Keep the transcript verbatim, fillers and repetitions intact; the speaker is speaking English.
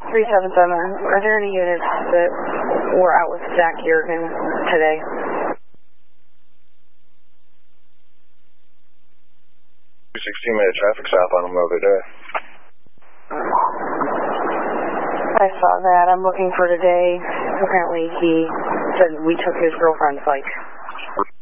three seven seven, are there any units that were out with Zach Yergin today? sixteen minute traffic stop on him the other day. I saw that. I'm looking for today. Apparently he said we took his girlfriend's bike.